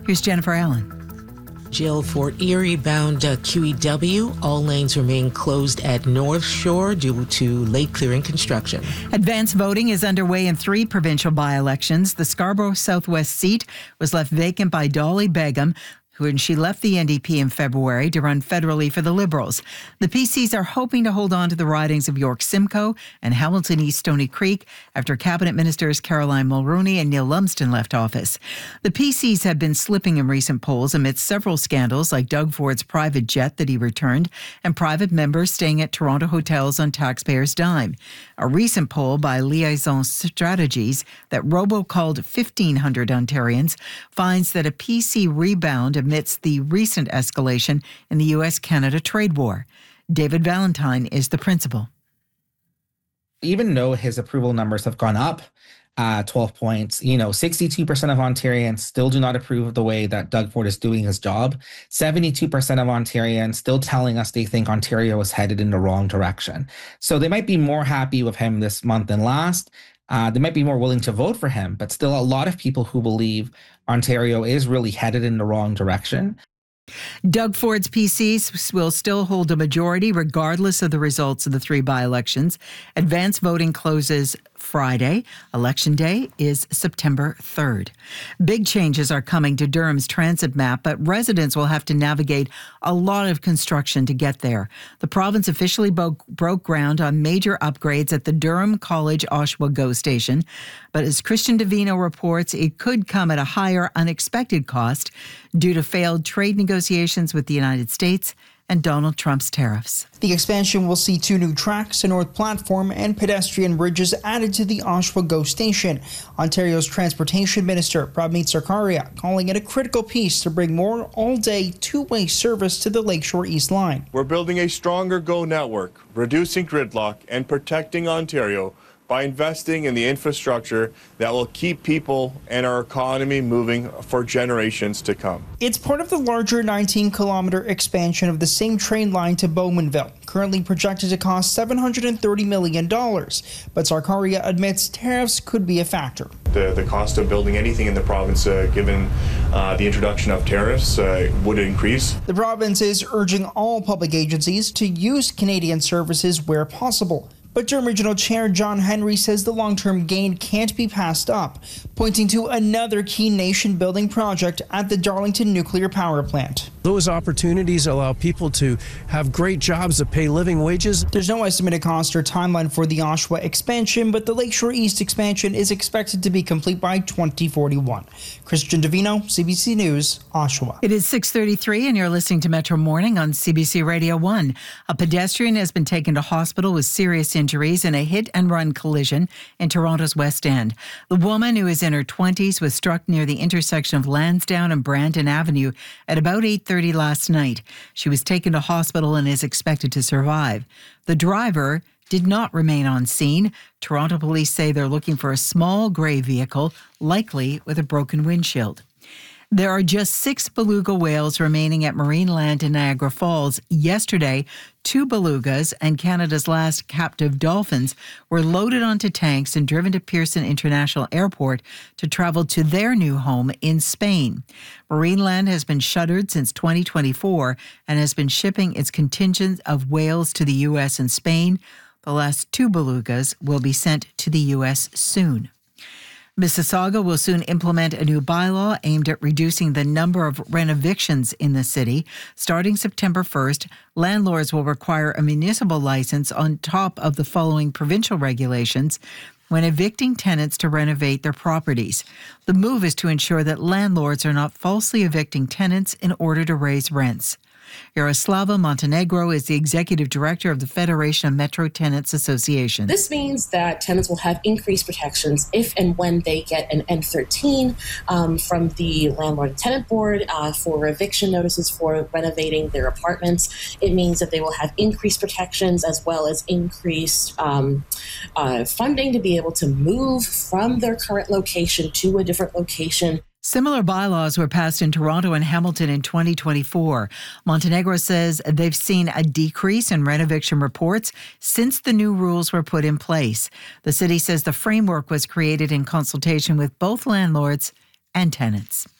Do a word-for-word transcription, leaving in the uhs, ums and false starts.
Here's Jennifer Allen. Jill, Fort Erie-bound uh, Q E W, all lanes remain closed at North Shore due to late clearing construction. Advance voting is underway in three provincial by-elections. The Scarborough Southwest seat was left vacant by Dolly Begum, when she left the N D P in February to run federally for the Liberals. The P Cs are hoping to hold on to the ridings of York Simcoe and Hamilton East Stony Creek after Cabinet Ministers Caroline Mulroney and Neil Lumsden left office. The P Cs have been slipping in recent polls amidst several scandals like Doug Ford's private jet that he returned and private members staying at Toronto hotels on taxpayers' dime. A recent poll by Liaison Strategies that robocalled fifteen hundred Ontarians finds that a P C rebound amidst the recent escalation in the U S Canada trade war. David Valentine is the principal. Even though his approval numbers have gone up uh, twelve points, you know, sixty-two percent of Ontarians still do not approve of the way that Doug Ford is doing his job. seventy-two percent of Ontarians still telling us they think Ontario is headed in the wrong direction. So they might be more happy with him this month than last. Uh, they might be more willing to vote for him, but still a lot of people who believe Ontario is really headed in the wrong direction. Doug Ford's P Cs will still hold a majority regardless of the results of the three by-elections. Advance voting closes Friday. Election Day is September third. Big changes are coming to Durham's transit map, but residents will have to navigate a lot of construction to get there. The province officially broke, broke ground on major upgrades at the Durham College Oshawa GO station, but as Christian Davino reports, it could come at a higher unexpected cost due to failed trade negotiations with the United States and Donald Trump's tariffs. The expansion will see two new tracks, a north platform, and pedestrian bridges added to the Oshawa GO station. Ontario's Transportation Minister, Prabmeet Sarkaria, calling it a critical piece to bring more all-day two-way service to the Lakeshore East Line. We're building a stronger GO network, reducing gridlock, and protecting Ontario by investing in the infrastructure that will keep people and our economy moving for generations to come. It's part of the larger nineteen kilometer expansion of the same train line to Bowmanville, currently projected to cost seven hundred thirty million dollars. But Sarkaria admits tariffs could be a factor. The, the cost of building anything in the province, uh, given uh, the introduction of tariffs, uh, would increase. The province is urging all public agencies to use Canadian services where possible. But Durham Regional Chair John Henry says the long-term gain can't be passed up, pointing to another key nation-building project at the Darlington Nuclear Power Plant. Those opportunities allow people to have great jobs that pay living wages. There's no estimated cost or timeline for the Oshawa expansion, but the Lakeshore East expansion is expected to be complete by twenty forty-one. Christian Davino, C B C News, Oshawa. It is six thirty-three and you're listening to Metro Morning on C B C Radio one. A pedestrian has been taken to hospital with serious injuries in a hit-and-run collision in Toronto's West End. The woman, who is in her twenties, was struck near the intersection of Lansdowne and Brandon Avenue at about eight thirty last night. She was taken to hospital and is expected to survive. The driver did not remain on scene. Toronto police say they're looking for a small gray vehicle, likely with a broken windshield. There are just six beluga whales remaining at Marineland in Niagara Falls. Yesterday, two belugas and Canada's last captive dolphins were loaded onto tanks and driven to Pearson International Airport to travel to their new home in Spain. Marineland has been shuttered since twenty twenty-four and has been shipping its contingent of whales to the U S and Spain. The last two belugas will be sent to the U S soon. Mississauga will soon implement a new bylaw aimed at reducing the number of renovictions in the city. Starting September first, landlords will require a municipal license on top of the following provincial regulations when evicting tenants to renovate their properties. The move is to ensure that landlords are not falsely evicting tenants in order to raise rents. Yaroslava Montenegro is the executive director of the Federation of Metro Tenants Association. This means that tenants will have increased protections if and when they get an N thirteen um, from the Landlord and Tenant Board uh, for eviction notices for renovating their apartments. It means that they will have increased protections as well as increased um, uh, funding to be able to move from their current location to a different location. Similar bylaws were passed in Toronto and Hamilton in twenty twenty-four. Montenegro says they've seen a decrease in renoviction reports since the new rules were put in place. The city says the framework was created in consultation with both landlords and tenants.